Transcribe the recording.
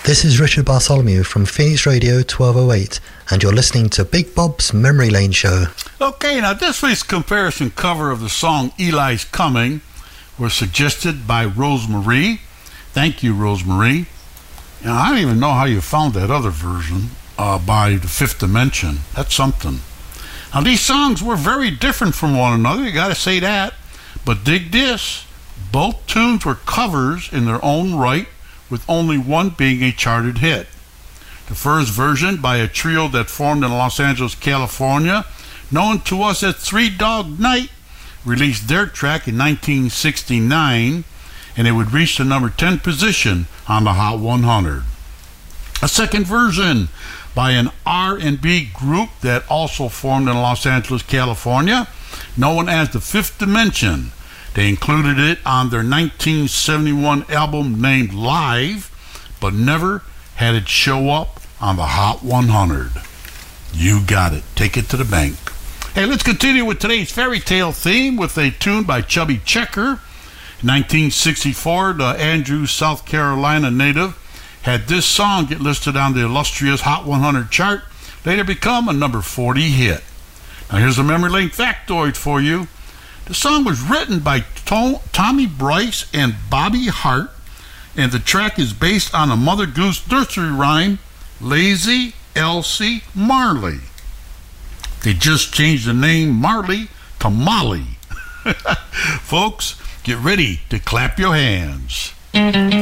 This is Richard Bartholomew from Phoenix Radio 1208, and you're listening to Big Bob's Memory Lane Show. Okay, now this week's comparison cover of the song Eli's Coming was suggested by Rosemarie. Thank you, Rosemarie. And I don't even know how you found that other version by The Fifth Dimension. That's something. Now, these songs were very different from one another, you gotta say that. But dig this, both tunes were covers in their own right, with only one being a charted hit. The first version by a trio that formed in Los Angeles, California, known to us as Three Dog Night, released their track in 1969, and it would reach the number 10 position on the Hot 100. A second version by an R&B group that also formed in Los Angeles, California, known as The Fifth Dimension. They included it on their 1971 album named Live, but never had it show up on the Hot 100. You got it. Take it to the bank. Hey, let's continue with today's fairy tale theme with a tune by Chubby Checker. In 1964, the Andrews, South Carolina native had this song get listed on the illustrious Hot 100 chart, later become a number 40 hit. Now here's a memory lane factoid for you. The song was written by Tommy Bryce and Bobby Hart, and the track is based on a Mother Goose nursery rhyme, Lazy Elsie Marley. They just changed the name Marley to Molly. Folks, get ready to clap your hands.